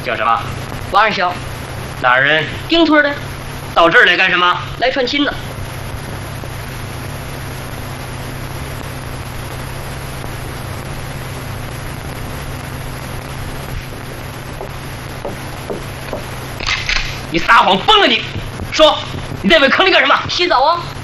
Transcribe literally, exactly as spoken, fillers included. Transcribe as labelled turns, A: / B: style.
A: 叫什么？
B: 王二小，
A: 哪儿人？
B: 丁村的，
A: 到这儿来干什么？
B: 来串亲呢。
A: 你撒谎疯了你！说，你在这坑里干什么？
B: 洗澡啊。